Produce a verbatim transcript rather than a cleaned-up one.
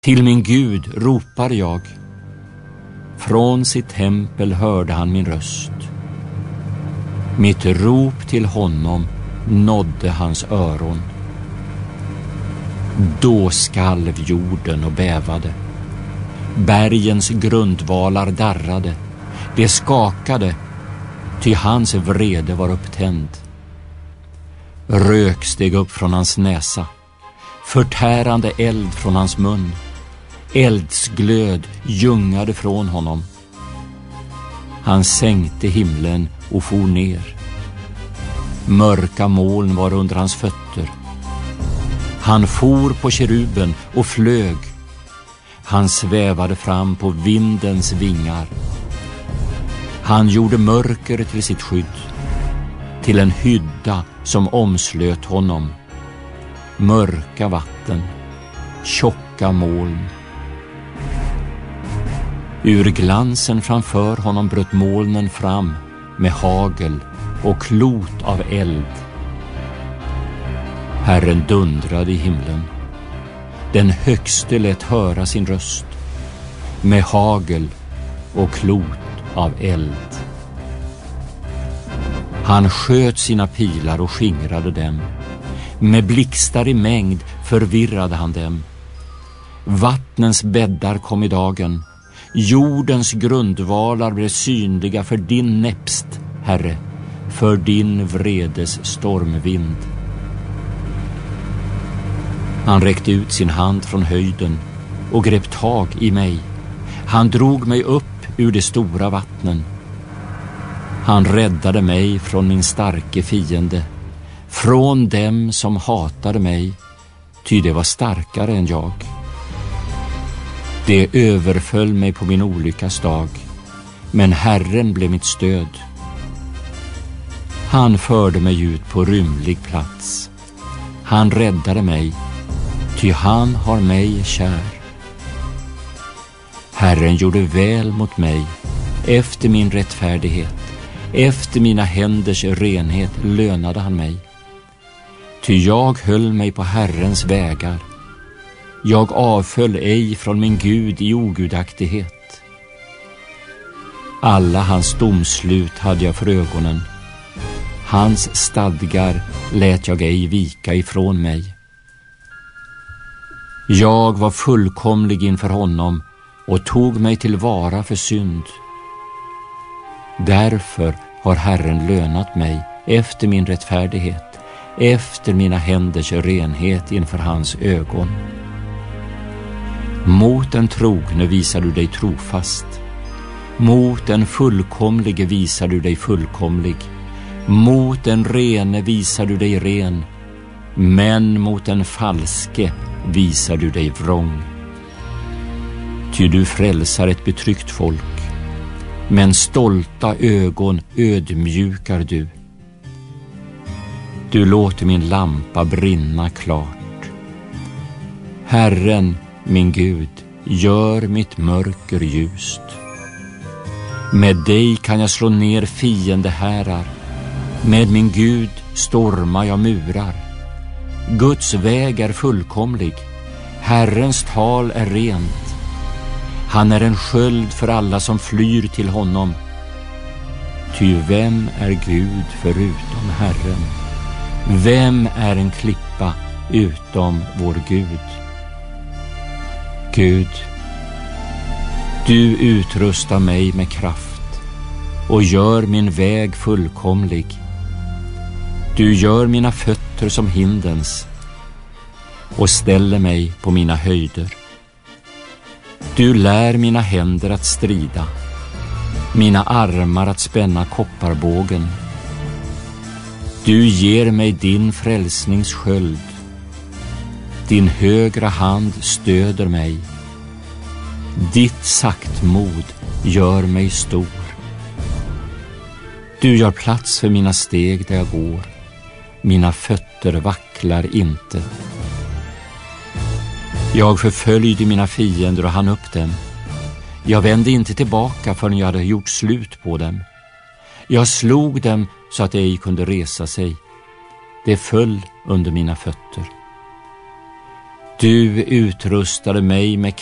Till min Gud ropar jag. Från sitt tempel hörde han min röst. Mitt rop till honom nådde hans öron. Då skalv jorden och bävade. Bergens grundvalar darrade. Det skakade, ty hans vrede var upptänd. Rök steg upp från hans näsa, förtärande eld från hans mun. Eldsglöd ljungade från honom. Han sänkte himlen och for ner. Mörka moln var under hans fötter. Han for på keruben och flög. Han svävade fram på vindens vingar. Han gjorde mörker till sitt skydd, till en hydda som omslöt honom. Mörka vatten, tjocka moln. Ur glansen framför honom bröt molnen fram med hagel och klot av eld. Herren dundrade i himlen. Den högste lät höra sin röst med hagel och klot av eld. Han sköt sina pilar och skingrade dem. Med blixtar i mängd förvirrade han dem. Vattnens bäddar kom i dagen. Jordens grundvalar blev synliga för din näpst, Herre, för din vredes stormvind. Han räckte ut sin hand från höjden och grep tag i mig. Han drog mig upp ur de stora vattnen. Han räddade mig från min starke fiende, från dem som hatade mig, ty det var starkare än jag. Det överföll mig på min olyckas dag, men Herren blev mitt stöd. Han förde mig ut på rymlig plats. Han räddade mig, ty han har mig kär. Herren gjorde väl mot mig efter min rättfärdighet. Efter mina händers renhet lönade han mig. Ty jag höll mig på Herrens vägar. Jag avföll ej från min Gud i ogudaktighet. Alla hans domslut hade jag för ögonen. Hans stadgar lät jag ej vika ifrån mig. Jag var fullkomlig inför honom och tog mig till vara för synd. Därför har Herren lönat mig efter min rättfärdighet, efter mina händers renhet inför hans ögon. Mot den trogne visar du dig trofast. Mot den fullkomlige visar du dig fullkomlig. Mot den rene visar du dig ren. Men mot den falske visar du dig vrång. Ty du frälsar ett betryckt folk, men stolta ögon ödmjukar du. Du låter min lampa brinna klart. Herren, min Gud, gör mitt mörker ljust. Med dig kan jag slå ner fiendehärar. Med min Gud stormar jag murar. Guds väg är fullkomlig. Herrens tal är rent. Han är en sköld för alla som flyr till honom. Ty vem är Gud förutom Herren? Vem är en klippa utom vår Gud? Gud, du utrustar mig med kraft och gör min väg fullkomlig. Du gör mina fötter som hindens och ställer mig på mina höjder. Du lär mina händer att strida, mina armar att spänna kopparbågen. Du ger mig din frälsningssköld. Din högra hand stöder mig. Ditt saktmod gör mig stor. Du gör plats för mina steg där jag går. Mina fötter vacklar inte. Jag förföljde mina fiender och hann upp dem. Jag vände inte tillbaka förrän jag hade gjort slut på dem. Jag slog dem så att de ej kunde resa sig. Det föll under mina fötter. Du utrustade mig med